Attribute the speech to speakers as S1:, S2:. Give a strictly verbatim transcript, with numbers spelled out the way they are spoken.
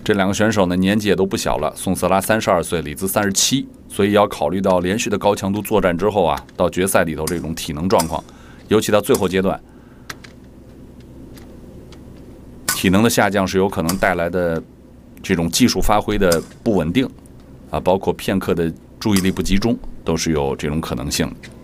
S1: 这两个选手呢年纪也都不小了，宋瑟拉三十二岁，李兹三十七，所以要考虑到连续的高强度作战之后啊，到决赛里头这种体能状况，尤其到最后阶段，体能的下降是有可能带来的这种技术发挥的不稳定啊，包括片刻的注意力不集中，都是有这种可能性的。